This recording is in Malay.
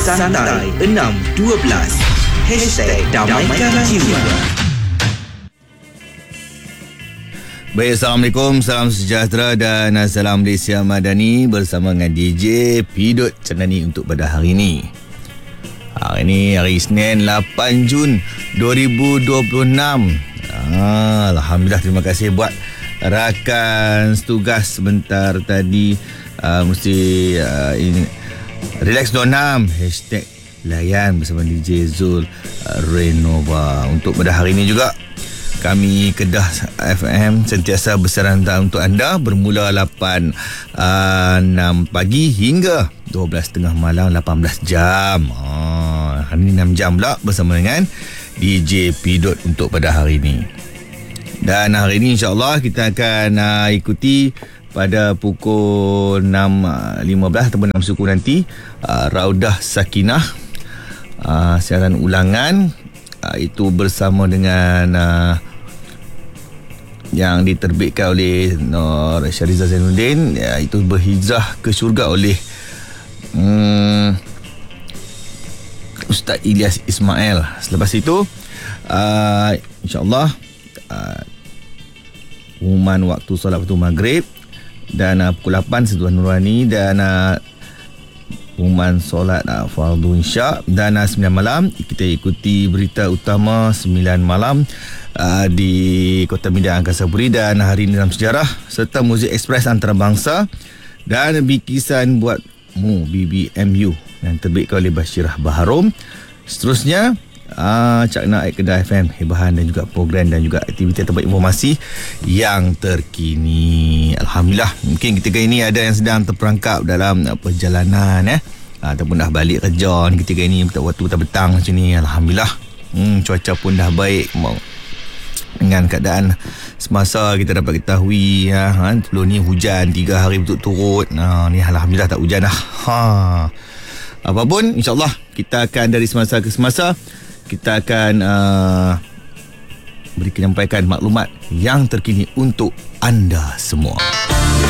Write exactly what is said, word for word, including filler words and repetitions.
Santai enam dua belas Hashtag Damaikan Jiwa. Baik, Assalamualaikum, salam sejahtera dan salam Malaysia Madani bersama dengan D J Pidot Cendani untuk pada hari ini. Hari ini hari Isnin lapan Jun dua ribu dua puluh enam. Ah, Alhamdulillah, terima kasih buat rakan setugas sebentar tadi. Uh, mesti uh, in, relax dua puluh enam Hashtag layan bersama D J Zul uh, Renova. Untuk pada hari ini juga kami Kedah F M sentiasa bersaranda untuk anda bermula lapan enam pagi hingga dua belas tiga puluh malam, lapan belas jam. Oh, hari ini enam jam pula bersama dengan D J Pidot untuk pada hari ini. Dan hari ini insya-Allah kita akan uh, ikuti pada pukul enam lima belas ataupun enam suku nanti uh, Raudah Sakinah, uh, siaran ulangan uh, itu bersama dengan uh, yang diterbitkan oleh Nur Syariza Zainuddin, ya, itu berhijrah ke syurga oleh um, Ustaz Ilyas Ismail. Selepas itu uh, insya-Allah uh, pengumuman waktu solat waktu maghrib, dan uh, pukul lapan Setuhan Nurani, dan uh, pengumuman solat uh, fardu isyak, dan uh, sembilan malam kita ikuti berita utama sembilan malam uh, di Kota Medan Angkasa Puri, dan hari ini dalam sejarah, serta muzik ekspres antarabangsa dan bikisan buatmu B B M U yang terbitkan oleh Bashirah Baharom. Seterusnya Ah, Cakna Air Kedah F M, hebahan dan juga program dan juga aktiviti tempat informasi yang terkini. Alhamdulillah, mungkin ketika ini ada yang sedang terperangkap dalam perjalanan eh ataupun dah balik kerja ni ketika ini, waktu petang macam ni. Alhamdulillah, hmm, cuaca pun dah baik. Dengan keadaan semasa kita dapat ketahui ya, kan, sebelum ni hujan tiga hari berturut-turut. Nah, ni Alhamdulillah tak hujan dah. Ha. Apapun, insyaAllah kita akan dari semasa ke semasa kita akan uh, beri menyampaikan maklumat yang terkini untuk anda semua.